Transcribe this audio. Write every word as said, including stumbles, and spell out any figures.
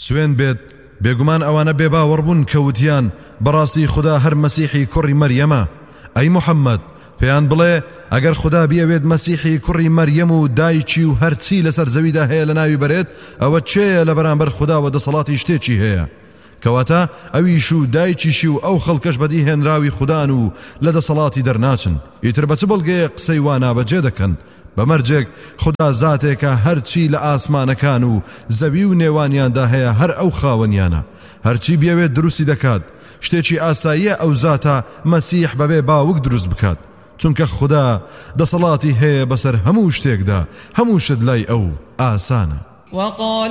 سوێن بێت بێگومان ئەوانە بێباوەڕبوون کەوتیان بەڕاستی خوددا هەر مەسیحی کوڕی مەریەمە. ئەی محەممەد پێیان بڵێ ئەگەر خوددا بیەوێت مەسیحی کوڕی مەریەم و دایکی و هەرچی لەسەر زەویدا هەیە لە ناوی بەرێت ئەوە چێە لە بەرامبەر خوددا و دەسەڵاتی شتێکی هەیە؟ کەواتە ئەویش و دایکیشی و ئەو خەڵکەش بەدی هێنراوی خوددان و لە دەسەڵاتی دەرناچن. ئیتر بە چ بەڵگەیە قسەی وا نابەجێ دەکەن؟ بەمەرجێک خوددا زاتێکە هەرچی لە ئاسمانەکان و زەوی و نێوانیاندا هەیە هەر ئەو خاوەنیانە. هەرچی بیەوێت دروستی دەکات. شتێکی ئاساییە ئەو زاتە مەسیح بەبێ باوک دروست بکات، چونکە خوددا دەسەڵاتی هەیە بەسەر هەموو شتێکدا، هەموو شت لای ئەو ئاسانە. وقال